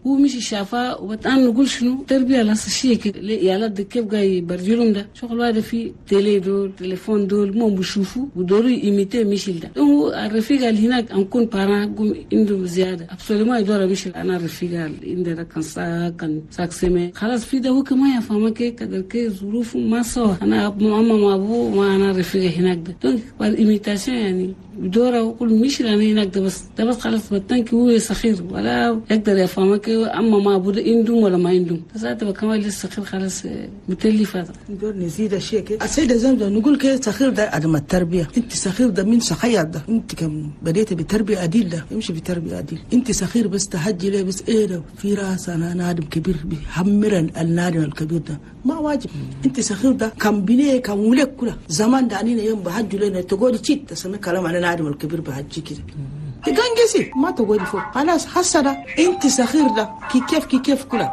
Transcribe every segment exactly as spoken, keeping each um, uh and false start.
هو مش شافاه وبتان نقول شنو تربيه الاساسيه يا ولد كيف جاي برجلهم ده شغل هذا في تيلي دول تليفون دول مو بيشوفوا ودوروا يميتي ميشيل ده هو الرفيق اللي هناك نكون بارا قوم عنده زياده ابسولي ما يدور ميشيل انا الرفيق اللي عنده كان سا كان ساكسمه خلاص في ده هو كمان يفهم كي قدر كي ظروف ما سوا انا ماما ما ابو ما انا الرفيق هناك ده دونك بالإيميتاسيون يعني دوره وكل ميشيل انا هناك ده بس ده بس خلاص بتنكي هو صغير ولا يقدر يفهم كي اما ما ابو عندهم ولا ما عندهم ذاته كمان لسه صغير خلاص متلفه نقول نزيد اشياء كده السيده زمزم نقول كده صغير ده عدم التربيه انت صغير ده من صغير ده انت كم بديت بتربيه عديل ده يمشي بتربيه عديل انت صغير بس تهجي ليه بس ايه ده في راس انا نادم كبير بيحمرن النادم الكبير ده ما واجب انت صغير ده كم بنيه كم ولك كله زمان ده علينا يوم بهجوا لنا تقولي تشيت تسمع كلام على نادم الكبير بهجي كده تجنجسي ما تقولي فوق خلاص حاسه ده انت صغير ده كي كيف كي كيف كله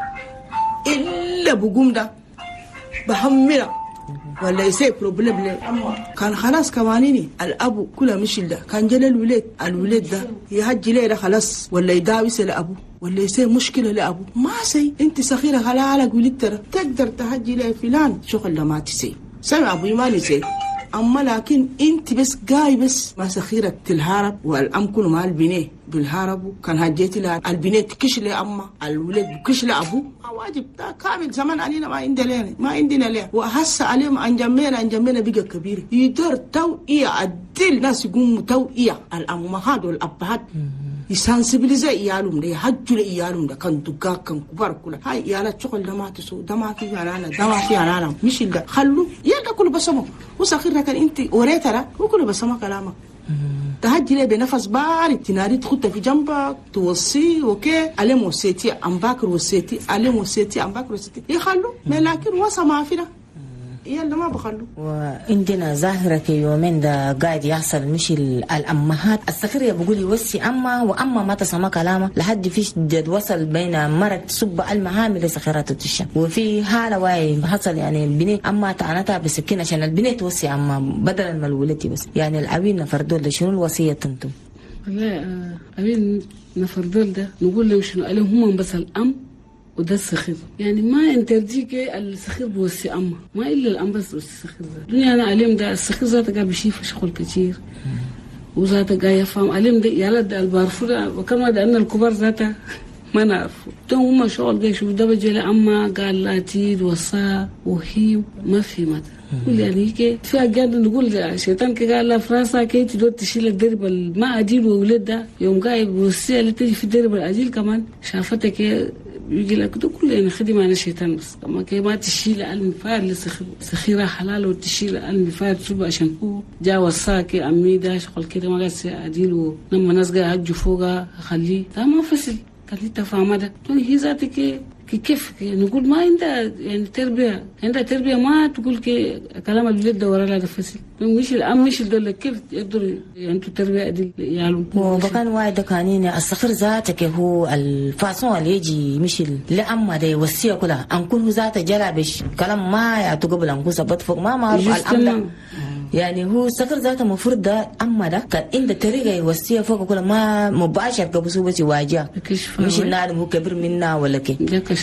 الا بقوم ده بحمله ولا يسيب بروبلم للأم كان خلاص كمانيني الأبو كله مشي ده كان جل الولاد الولاد ده يهجي ليه ده خلاص ولا يداوس لأبو ولا يسيب مشكلة لأبو ما سي أنت صغيرة خلا على قولي ترى تقدر تهجي ليه فلان شغل ده ما تسي سمع أبو يماني سي أما لكن أنت بس جاي بس ما صغيرة تلهرب والأم كله مع البنيه بالهربوا كان هجيتي لها البنيه تكش لي أما الولاد بكش لأبو ما واجب ده كامل زمان علينا ما عندنا ليه ما عندنا ليه وهسه عليهم أنجمينا أنجمينا بقى كبير يدور توئية عدل ناس يقوموا توئية الأمهات والأبهات يسانسبيليزي إيالهم ده يحجوا لإيالهم ده كان دقاق كان كبار كله هاي إيالات شغل ده ما تسو ده ما في أنا ده ما في أنا مش ده خلوا يلا كله بسمه وساخير كان أنت وريتها وكله بسمه كلامك تهجي لي بنفس بارد تنادي تخطى في جنبك توصي اوكي عليه موسيتي ام باكر وسيتي عليه موسيتي ام باكر وسيتي يخلوا لكن وصى ما فينا يلا ما بخلوا. وعندنا ظاهرة في يومين ده قاعد يحصل مش الأمهات الصغيرة بقول يوصي أما وأما ما تسمع كلامه لحد فيش جد وصل بين مرة تسب المهامل صغيرات التشم وفي حالة واي حصل يعني البنت أما تعنتها بسكين عشان البنت توصي أما بدل ما الولد بس يعني العوين نفردول ده شنو الوصية تنتم؟ والله عوين نفردول ده نقول لهم شنو عليهم هم بس الأم وده السخير يعني ما انترجيك السخير بوسي أما ما إلا الأم بس السخير ده الدنيا أنا عليهم ده السخير ذاته قاعد بيشوف شغل كتير وذاته قاعد يفهم عليهم ده يا لد البارفو ده وكما ده أن الكبار ذاته ما نعرفه ده هم شغل قاعد يشوف ده بجي لأما قال لا تيد وصا وهي ما في مدى كل يعني هيك في أجيال نقول الشيطان كي قال لا فراسة كي تدور تشيل الدرب ما عديل وولد ده يوم قاعد بوسي اللي تيجي في الدرب العديل كمان شافتك يجي لك ده كله يعني خدمة على الشيطان بس كما كي ما تشيل المفاد لسخيرة حلال وتشيل المفاد سبع عشان هو جا وصاكي أمي ده شغل كده ما قاعد عديل ولما ناس قاعد هجوا فوقها خليه ده ما فصل خليه تفهم ده هي ذاتك كيف نقول ما عندها يعني تربية عندها تربية ما تقول كي كلام الولد ده ورا لا تفصل مش الأم مش الدولة كيف يقدروا أنتوا تربية دي يعلم وبكان واحد كانين الصخر ذاتك هو الفاسون اللي يجي مش لأما ده يوصيه كلها أنكون ذاته جلابش كلام ما يعطوا قبل أنكون سبت فوق ما ما أعرف الأم يعني هو الصخر ذاته مفروض ده أما ده كان عنده طريقة يوصيه فوق كلها ما مباشر كبسوا بس يواجه مش النادم هو كبير منا ولا كي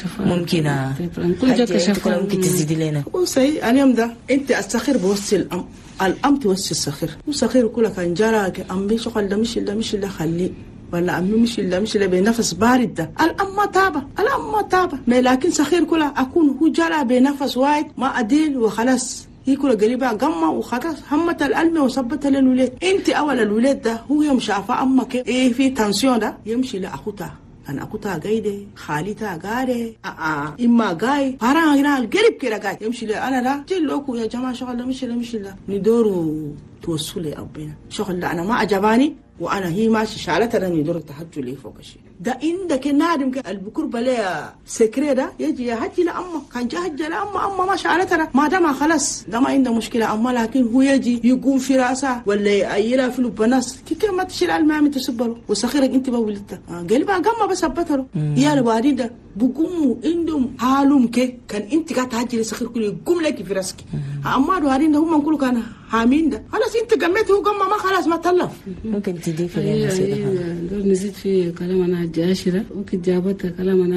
ممكن كل جاك شفا ممكن تزيد لنا وسي اليوم ده أنت الصخر بوصي الأم الأم توصي الصخر والصخر كلها كان جراك أم بيشغل ده مش ده مش ده خليه ولا أمي مش اللي مش اللي بنفس بارد ده الأم ما تابة الأم ما تابة ما لكن صخير كلها أكون هو جرى بنفس واحد ما أديل وخلاص هي كلها قريبة قمة وخلاص همت الألمة وصبتها للولاد أنت أول الولاد ده هو يوم شافة أمك إيه في تنسيون ده يمشي لأخوتها أنا أخوتها قايدة خالتها قاعدة آه آه إما قاي فاران هنا القريب كده قاعد يمشي لي أنا ده جلوكوا يا جماعة شغل ده مش ده مش ده ندوروا توصلي أبينا شغل ده أنا ما عجباني وانا هي ماشي شعلتها ندور التحجل لي فوق الشيء ده عندك نادم البكور بلا سكري ده يجي يهجي لأمه كان جهج لأمه أمه ما شعلتها ما دام خلاص ده ما عنده مشكلة أما لكن هو يجي يقوم في راسه ولا يأيلها في لبناس كي ما تشيل المام تسبله وسخيرك انت بولدتها قلبها قمة بسبتها له يا الوالد ده بقوموا عندهم حالهم كي كان انت قاعد تهجي لسخير كله يقوم لك في راسك اما الوالدين هم نقولوا كان حامين ده خلاص انت قميت هو قمة ما خلاص ما تلف ممكن تضيف لنا نزيد في كلام انا الجاشرة ممكن جابتها كلام انا